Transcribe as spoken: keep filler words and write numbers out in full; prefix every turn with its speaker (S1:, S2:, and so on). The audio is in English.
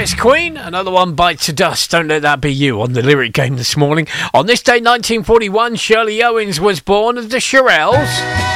S1: it's Queen. Another one bites the dust. Don't let that be you on the lyric game this morning. On this day, nineteen forty-one, Shirley Owens was born of the Shirelles.